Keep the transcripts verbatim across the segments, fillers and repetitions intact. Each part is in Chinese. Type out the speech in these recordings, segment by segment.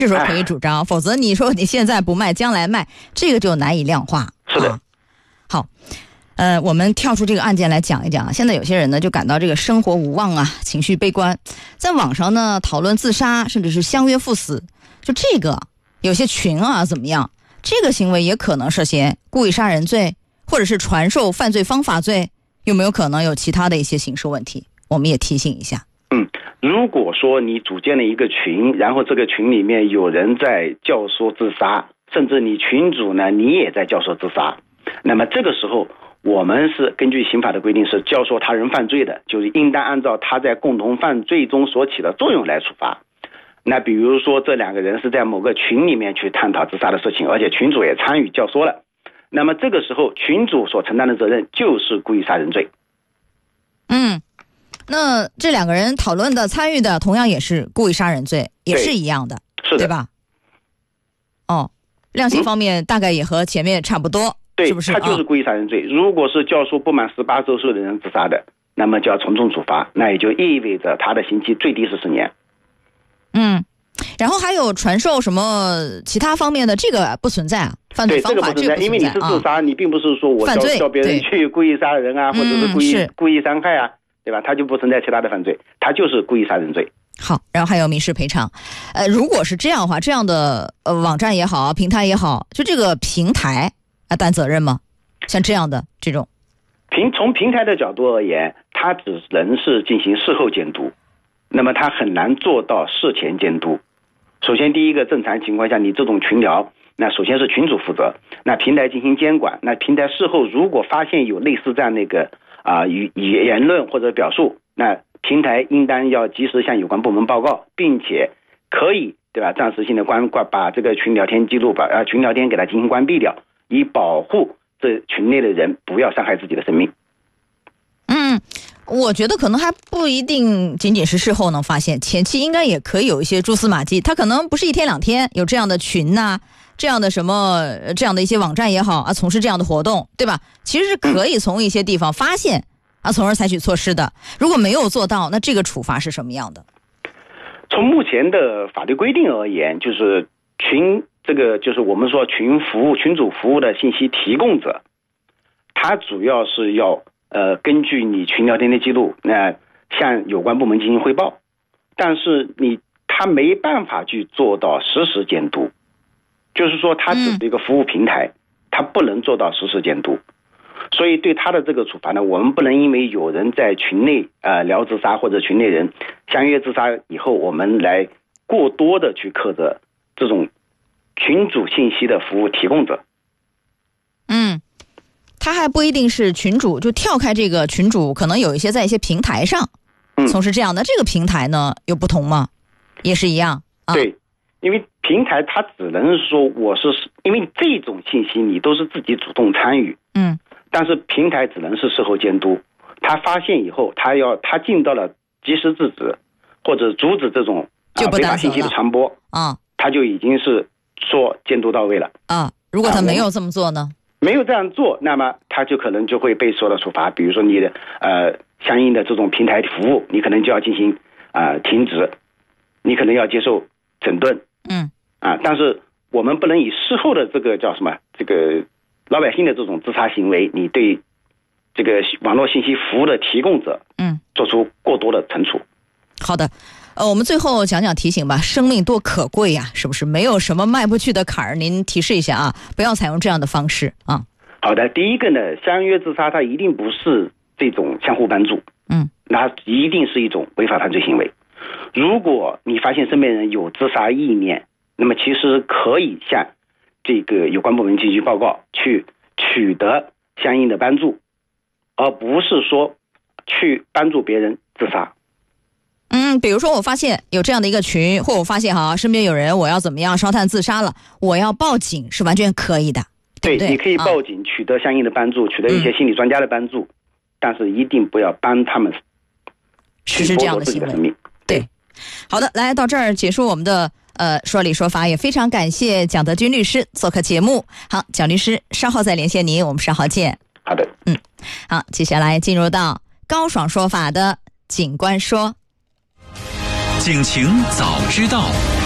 这时候可以主张，否则你说你现在不卖，将来卖，这个就难以量化。 是的。 啊、好，呃，我们跳出这个案件来讲一讲。现在有些人呢就感到这个生活无望啊，情绪悲观，在网上呢讨论自杀，甚至是相约赴死。就这个有些群啊怎么样？这个行为也可能涉嫌故意杀人罪，或者是传授犯罪方法罪，有没有可能有其他的一些刑事问题？我们也提醒一下。 嗯，如果说你组建了一个群，然后这个群里面有人在教唆自杀，甚至你群主呢你也在教唆自杀，那么这个时候我们是根据刑法的规定是教唆他人犯罪的，就是应当按照他在共同犯罪中所起的作用来处罚。那比如说这两个人是在某个群里面去探讨自杀的事情，而且群主也参与教唆了，那么这个时候群主所承担的责任就是故意杀人罪。 嗯，那这两个人讨论的参与的同样也是故意杀人罪，也是一样的， 是的， 对吧？哦，量刑方面大概也和前面差不多， 对， 是不是？ 他就是故意杀人罪。哦、如果是教唆不满十八周岁的人自杀的，那么就要从重处罚，那也就意味着他的刑期最低是十年。 嗯，然后还有传授什么其他方面的，这个不存在啊，犯罪方法对，这个不存在，因为你是自杀，啊、你并不是说我教教别人去故意杀人啊，或者是故意、嗯、故意伤害啊，对吧？他就不存在其他的犯罪，他就是故意杀人罪。 好，然后还有民事赔偿。呃，如果是这样的话，这样的呃网站也好，平台也好，就这个平台啊担责任吗？像这样的这种， 平从平台的角度而言，它只能是进行事后监督。那么他很难做到事前监督。首先第一个，正常情况下你这种群聊，那首先是群主负责，那平台进行监管，那平台事后如果发现有类似这样的一个啊语言论或者表述，那平台应当要及时向有关部门报告，并且可以对吧暂时性的关关把这个群聊天记录把啊群聊天给它进行关闭掉，以保护这群内的人不要伤害自己的生命。 嗯，我觉得可能还不一定仅仅是事后能发现，前期应该也可以有一些蛛丝马迹，它可能不是一天两天有这样的群呐、啊，这样的什么这样的一些网站也好啊，从事这样的活动，对吧？其实是可以从一些地方发现啊，从而采取措施的。如果没有做到，那这个处罚是什么样的？ 从目前的法律规定而言，就是群这个就是我们说群服务群主服务的信息提供者，他主要是要呃，根据你群聊天的记录，那、呃、向有关部门进行汇报，但是你他没办法去做到实时监督，就是说他只是一个服务平台，他、嗯、不能做到实时监督，所以对他的这个处罚呢，我们不能因为有人在群内呃聊自杀或者群内人相约自杀以后，我们来过多的去苛责这种群主信息的服务提供者。 嗯。他还不一定是群主，就跳开这个群主，可能有一些在一些平台上从事这样的、嗯、这个平台呢有不同吗？也是一样、啊、 对，因为平台它只能说我是因为这种信息你都是自己主动参与， 嗯， 但是平台只能是事后监督，他发现以后他要他尽到了及时制止或者阻止这种、 就不非法信息的传播啊， 他就已经是说监督到位了啊。如果他没有这么做呢？ 啊没有这样做，那么他就可能就会被受到处罚，比如说你的呃相应的这种平台服务，你可能就要进行啊、呃、停止，你可能要接受整顿， 嗯啊，但是我们不能以事后的这个叫什么这个老百姓的这种自杀行为，你对这个网络信息服务的提供者， 嗯， 做出过多的惩处。 好的。呃，我们最后讲讲提醒吧，生命多可贵呀、啊，是不是？没有什么迈不去的坎儿，您提示一下啊，不要采用这样的方式啊。 好的，第一个呢，相约自杀它一定不是这种相互帮助， 嗯， 那一定是一种违法犯罪行为。如果你发现身边人有自杀意念，那么其实可以向这个有关部门进行报告，去取得相应的帮助，而不是说去帮助别人自杀。 嗯，比如说我发现有这样的一个群，或我发现哈身边有人我要怎么样烧炭自杀了，我要报警是完全可以的，对不对？ 对，你可以报警、啊、取得相应的帮助，取得一些心理专家的帮助、嗯、但是一定不要帮他们实施这样的行为。对，好的，来到这儿结束我们的呃说理说法，也非常感谢蒋德军律师做客节目。好，蒋律师稍后再连线您，我们稍后见。 好的， 嗯，好，接下来进入到高爽说法的警官说。 警情早知道。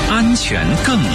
安全更